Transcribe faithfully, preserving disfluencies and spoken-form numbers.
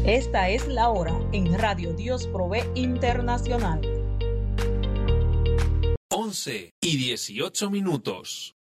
Esta es la hora en Radio Dios Provee Internacional. once y dieciocho minutos.